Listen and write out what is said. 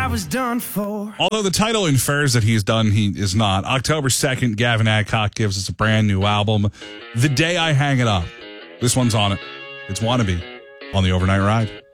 was done for. Although the title infers that he's done, he is not. October 2nd, Gavin Adcock gives us a brand new album, The Day I Hang It Up. This one's on it. It's Wannabe on the Overnight Ride.